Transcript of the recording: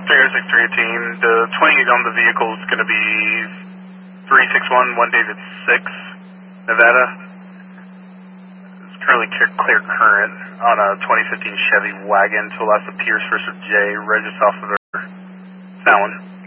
Figure 6318, the 28 on the vehicle is going to be 361, 1 David 6, Nevada. It's currently clear current on a 2015 Chevy wagon to Alaska Pierce, First of J, registered off of their Fallon.